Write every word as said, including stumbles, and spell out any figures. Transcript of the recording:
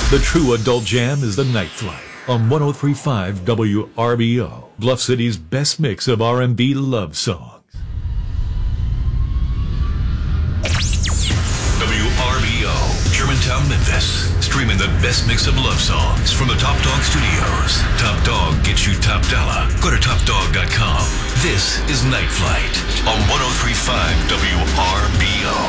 The true adult jam is the Night Flight on one oh three point five W R B O, Bluff City's best mix of R and B love songs. W R B O, Germantown, Memphis. Streaming the best mix of love songs from the Top Dog Studios. Top Dog gets you top dollar. Go to top dog dot com. This is Night Flight on one oh three point five W R B O.